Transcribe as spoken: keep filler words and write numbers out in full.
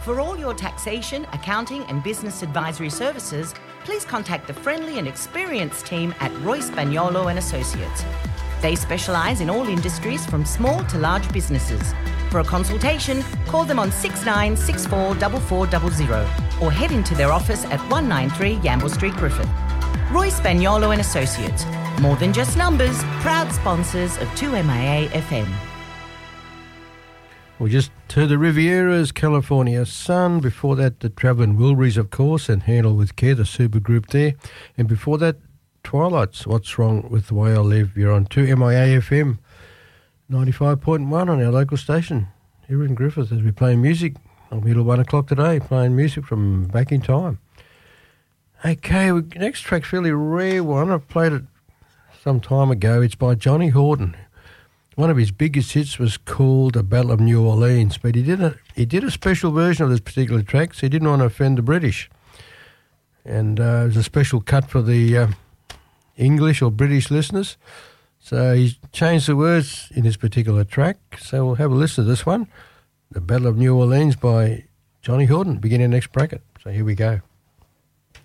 For all your taxation, accounting and business advisory services, please contact the friendly and experienced team at Roy Spagnolo and Associates. They specialise in all industries from small to large businesses. For a consultation, call them on six nine six four four four zero zero or head into their office at one ninety-three Yamble Street, Griffith. Roy Spagnolo and Associates. More than just numbers, proud sponsors of two M I A F M. We just heard the Rivieras, California Sun. Before that, the Travelling Wilburys, of course, and Handle with Care, the super group there. And before that, Twilight's What's Wrong with the Way I Live. You're on two M I A F M, ninety-five point one on our local station here in Griffith as we play music. I'll be till one o'clock today playing music from back in time. Okay, we, next track's a fairly rare one. I played it some time ago. It's by Johnny Horton. One of his biggest hits was called The Battle of New Orleans, but he did a, he did a special version of this particular track, so he didn't want to offend the British. And uh, it was a special cut for the uh, English or British listeners. So he changed the words in this particular track. So we'll have a listen to this one, The Battle of New Orleans by Johnny Horton, beginning next bracket. So here we go.